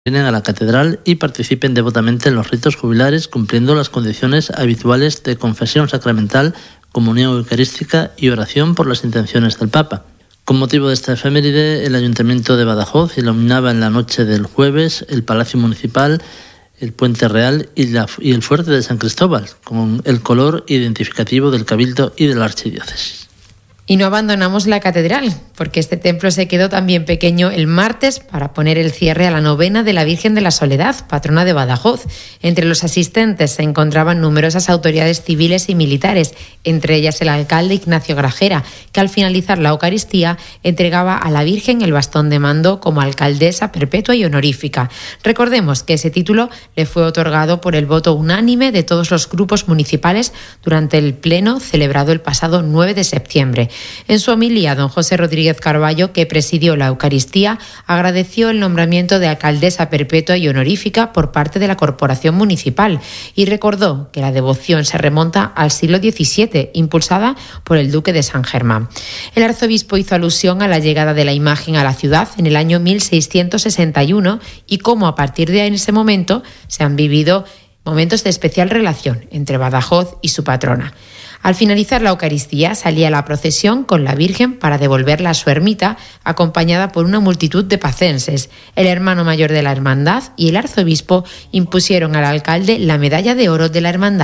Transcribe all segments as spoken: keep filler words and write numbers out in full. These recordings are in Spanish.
Vienen a la catedral y participen devotamente en los ritos jubilares, cumpliendo las condiciones habituales de confesión sacramental, comunión eucarística y oración por las intenciones del Papa. Con motivo de esta efeméride, el Ayuntamiento de Badajoz iluminaba en la noche del jueves el Palacio Municipal, el Puente Real y, la, y el Fuerte de San Cristóbal, con el color identificativo del Cabildo y de la Archidiócesis. Y no abandonamos la catedral, porque este templo se quedó también pequeño el martes para poner el cierre a la novena de la Virgen de la Soledad, patrona de Badajoz. Entre los asistentes se encontraban numerosas autoridades civiles y militares, entre ellas el alcalde Ignacio Grajera, que al finalizar la Eucaristía entregaba a la Virgen el bastón de mando como alcaldesa perpetua y honorífica. Recordemos que ese título le fue otorgado por el voto unánime de todos los grupos municipales durante el pleno celebrado el pasado nueve de septiembre. En su homilía, don José Rodríguez Carballo, que presidió la Eucaristía, agradeció el nombramiento de alcaldesa perpetua y honorífica por parte de la Corporación Municipal y recordó que la devoción se remonta al siglo diecisiete, impulsada por el duque de San Germán. El arzobispo hizo alusión a la llegada de la imagen a la ciudad en el año mil seiscientos sesenta y uno y cómo a partir de ese momento se han vivido momentos de especial relación entre Badajoz y su patrona. Al finalizar la Eucaristía salía la procesión con la Virgen para devolverla a su ermita, acompañada por una multitud de pacenses. El hermano mayor de la hermandad y el arzobispo impusieron al alcalde la medalla de oro de la hermandad.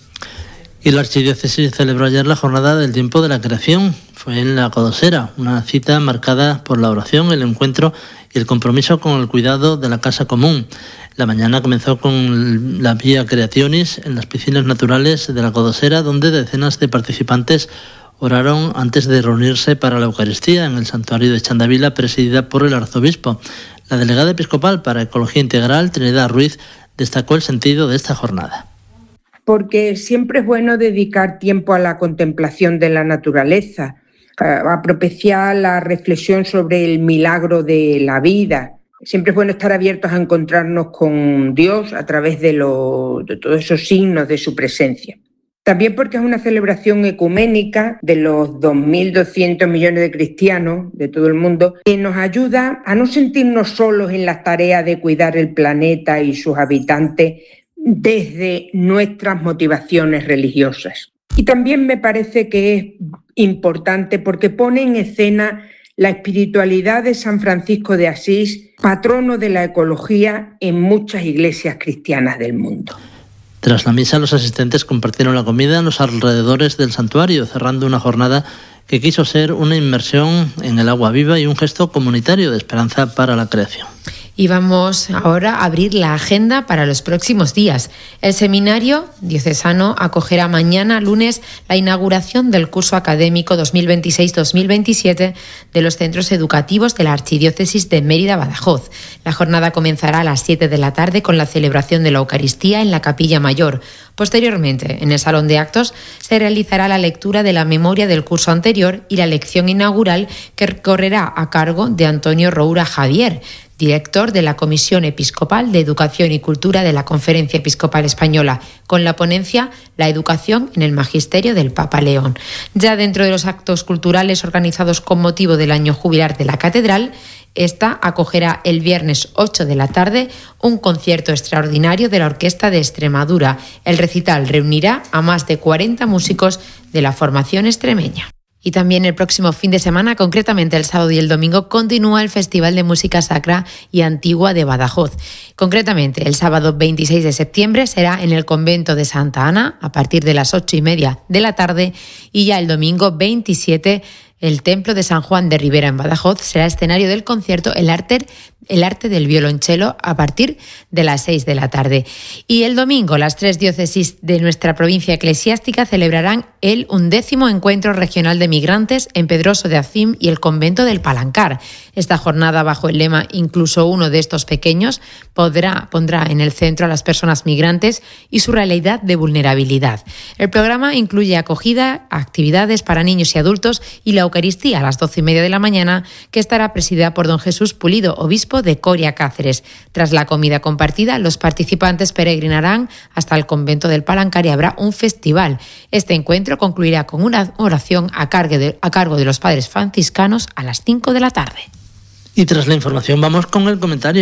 Y la Archidiócesis celebró ayer la jornada del tiempo de la creación. Fue en la Codosera, una cita marcada por la oración, el encuentro y el compromiso con el cuidado de la casa común. La mañana comenzó con la Vía Creationis en las piscinas naturales de la Codosera, donde decenas de participantes oraron antes de reunirse para la Eucaristía en el santuario de Chandavila, presidida por el arzobispo. La delegada episcopal para Ecología Integral, Trinidad Ruiz, destacó el sentido de esta jornada. Porque siempre es bueno dedicar tiempo a la contemplación de la naturaleza, a propiciar la reflexión sobre el milagro de la vida. Siempre es bueno estar abiertos a encontrarnos con Dios a través de, lo, de todos esos signos de su presencia. También porque es una celebración ecuménica de los dos mil doscientos millones de cristianos de todo el mundo, que nos ayuda a no sentirnos solos en la tarea de cuidar el planeta y sus habitantes desde nuestras motivaciones religiosas. Y también me parece que es importante porque pone en escena la espiritualidad de San Francisco de Asís, patrono de la ecología en muchas iglesias cristianas del mundo. Tras la misa, los asistentes compartieron la comida en los alrededores del santuario, cerrando una jornada que quiso ser una inmersión en el agua viva y un gesto comunitario de esperanza para la creación. Y vamos ahora a abrir la agenda para los próximos días. El Seminario Diocesano acogerá mañana, lunes, la inauguración del curso académico dos mil veintiséis dos mil veintisiete de los centros educativos de la Archidiócesis de Mérida-Badajoz. La jornada comenzará a las siete de la tarde con la celebración de la Eucaristía en la Capilla Mayor. Posteriormente, en el Salón de Actos, se realizará la lectura de la memoria del curso anterior y la lección inaugural que correrá a cargo de Antonio Roura Javier, director de la Comisión Episcopal de Educación y Cultura de la Conferencia Episcopal Española, con la ponencia La educación en el magisterio del Papa León. Ya dentro de los actos culturales organizados con motivo del año jubilar de la Catedral, esta acogerá el viernes ocho de la tarde un concierto extraordinario de la Orquesta de Extremadura. El recital reunirá a más de cuarenta músicos de la formación extremeña. Y también el próximo fin de semana, concretamente el sábado y el domingo, continúa el Festival de Música Sacra y Antigua de Badajoz. Concretamente, el sábado veintiséis de septiembre será en el convento de Santa Ana a partir de las ocho y media de la tarde y ya el domingo veintisiete el Templo de San Juan de Ribera en Badajoz será escenario del concierto El arte, el arte del violonchelo a partir de las seis de la tarde. Y el domingo las tres diócesis de nuestra provincia eclesiástica celebrarán el undécimo Encuentro Regional de Migrantes en Pedroso de Acim y el Convento del Palancar. Esta jornada, bajo el lema Incluso uno de estos pequeños, podrá, pondrá en el centro a las personas migrantes y su realidad de vulnerabilidad. El programa incluye acogida, actividades para niños y adultos y la Eucaristía a las doce y media de la mañana, que estará presidida por don Jesús Pulido, obispo de Coria Cáceres. Tras la comida compartida, los participantes peregrinarán hasta el convento del Palancar y habrá un festival. Este encuentro concluirá con una oración a cargo de, a cargo de los padres franciscanos a las cinco de la tarde. Y tras la información vamos con el comentario.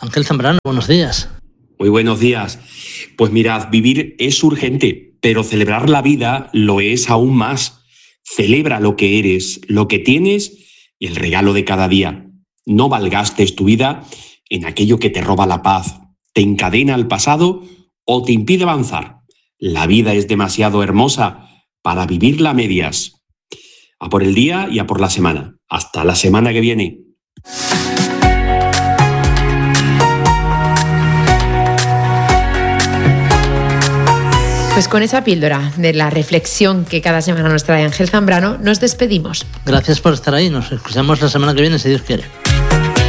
Ángel Zambrano, buenos días. Muy buenos días. Pues mirad, vivir es urgente, pero celebrar la vida lo es aún más. Celebra lo que eres, lo que tienes y el regalo de cada día. No malgastes tu vida en aquello que te roba la paz, te encadena al pasado o te impide avanzar. La vida es demasiado hermosa para vivirla a medias. A por el día y a por la semana. Hasta la semana que viene. Pues con esa píldora de la reflexión que cada semana nos trae Ángel Zambrano, nos despedimos. Gracias por estar ahí. Nos escuchamos la semana que viene, si Dios quiere.